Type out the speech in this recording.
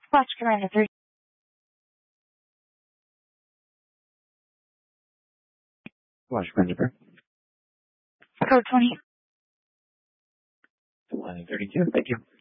Watch Commander 3. Watch Commander. Code 20. Line 32. Thank you.